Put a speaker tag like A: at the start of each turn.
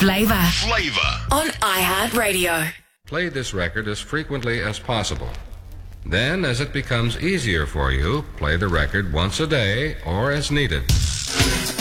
A: Flavor on iHeartRadio.
B: Play this record as frequently as possible. Then, as it becomes easier for you, play the record once a day or as needed.